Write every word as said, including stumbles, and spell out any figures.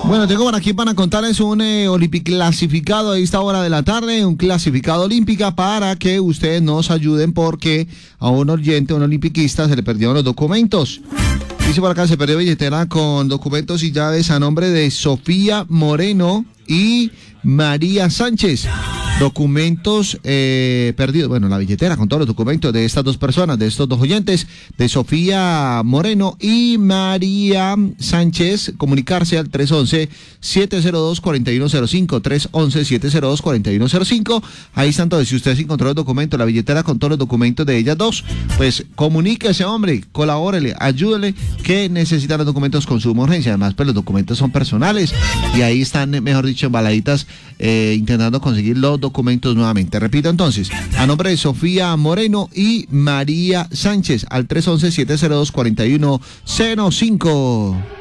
Bueno, tengo por aquí para contarles un eh, Olympic clasificado a esta hora de la tarde, un clasificado olímpica para que ustedes nos ayuden porque a un oyente, un olimpiquista, se le perdieron los documentos. Dice por acá, se perdió billetera con documentos y llaves a nombre de Sofía Moreno y María Sánchez. Documentos eh, perdidos, bueno, la billetera con todos los documentos de estas dos personas, de estos dos oyentes, de Sofía Moreno y María Sánchez. Comunicarse al tres once, siete cero dos, cuatro uno cero cinco, tres once, siete cero dos, cuatro uno cero cinco. Ahí están todos. Si usted se encontró el documento, la billetera con todos los documentos de ellas dos, pues comuníquese, hombre, colabórele, ayúdele, que necesitan los documentos con suma urgencia. Además, pues los documentos son personales y ahí están, mejor dicho, embaladitas, eh, intentando conseguir los documentos documentos nuevamente. Repito entonces, a nombre de Sofía Moreno y María Sánchez, al tres once, siete cero dos, cuatro uno cero cinco.